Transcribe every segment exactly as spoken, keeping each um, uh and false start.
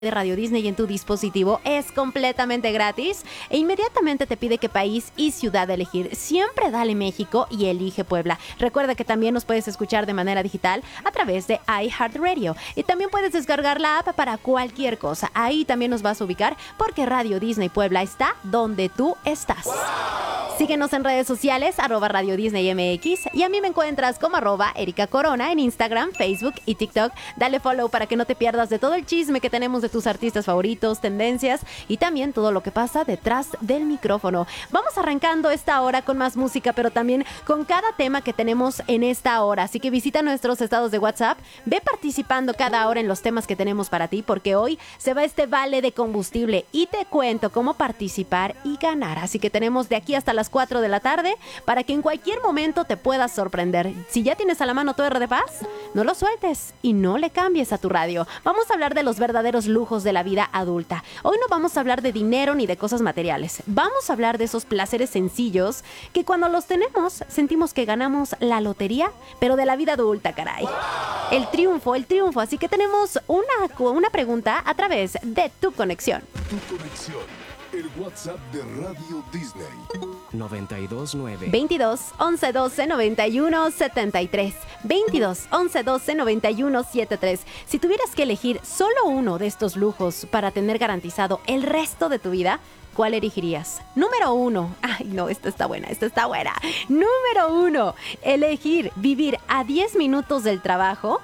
de Radio Disney en tu dispositivo es completamente gratis e inmediatamente te pide qué país y ciudad elegir. Siempre dale México y elige Puebla. Recuerda que también nos puedes escuchar de manera digital a través de iHeartRadio y también puedes descargar la app para cualquier cosa. Ahí también nos vas a ubicar porque Radio Disney Puebla está donde tú estás. Síguenos en redes sociales, arroba Radio Disney M X, y a mí me encuentras como arroba Erika Corona en Instagram, Facebook y TikTok. Dale follow para que no te pierdas de todo el chisme que tenemos de tus artistas favoritos, tendencias y también todo lo que pasa detrás del micrófono. Vamos arrancando esta hora con más música, pero también con cada tema que tenemos en esta hora. Así que visita nuestros estados de WhatsApp, ve participando cada hora en los temas que tenemos para ti, porque hoy se va este vale de combustible y te cuento cómo participar y ganar. Así que tenemos de aquí hasta las cuatro de la tarde para que en cualquier momento te puedas sorprender. Si ya tienes a la mano tu R de Paz, no lo sueltes y no le cambies a tu radio. Vamos a hablar de los verdaderos lujos de la vida adulta. Hoy no vamos a hablar de dinero ni de cosas materiales. Vamos a hablar de esos placeres sencillos que cuando los tenemos sentimos que ganamos la lotería, pero de la vida adulta, caray. El triunfo, el triunfo. Así que tenemos una, una pregunta a través de tu conexión. Tu conexión. El WhatsApp de Radio Disney. noventa y dos nueve veintidós, once, doce, noventa y uno, setenta y tres. veintidós, once, doce, noventa y uno, setenta y tres. Si tuvieras que elegir solo uno de estos lujos para tener garantizado el resto de tu vida, ¿cuál elegirías? Número uno. Ay, no, esta está buena, esta está buena. Número uno. Elegir vivir a diez minutos del trabajo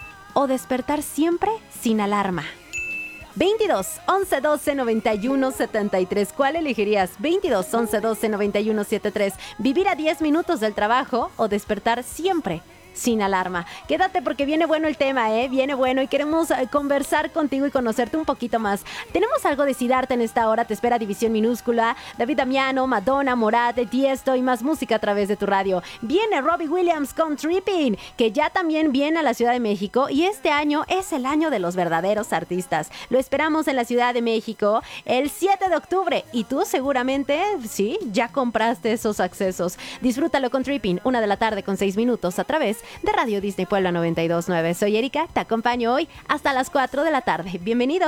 o despertar siempre sin alarma. veintidós, once, doce, noventa y uno, setenta y tres. ¿Cuál elegirías? veintidós, once, doce, noventa y uno, setenta y tres. ¿Vivir a diez minutos del trabajo o despertar siempre sin alarma? Quédate porque viene bueno el tema, ¿eh? Viene bueno y queremos eh, conversar contigo y conocerte un poquito más. Tenemos algo de Siddhartha en esta hora. Te espera División Minúscula, David Damiano, Madonna, Morat, Tiesto y más música a través de tu radio. Viene Robbie Williams con Tripping, que ya también viene a la Ciudad de México y este año es el año de los verdaderos artistas. Lo esperamos en la Ciudad de México el siete de octubre y tú seguramente, sí, ya compraste esos accesos. Disfrútalo con Tripping, una de la tarde con seis minutos a través de Radio Disney Puebla noventa y dos nueve. Soy Erika, te acompaño hoy hasta las cuatro de la tarde. Bienvenido.